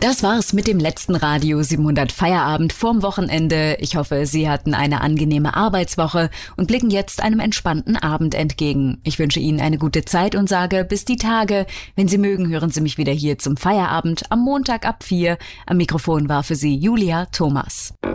Das war's mit dem letzten Radio 700 Feierabend vorm Wochenende. Ich hoffe, Sie hatten eine angenehme Arbeitswoche und blicken jetzt einem entspannten Abend entgegen. Ich wünsche Ihnen eine gute Zeit und sage bis die Tage. Wenn Sie mögen, hören Sie mich wieder hier zum Feierabend am Montag ab 4. Am Mikrofon war für Sie Julia Thomas.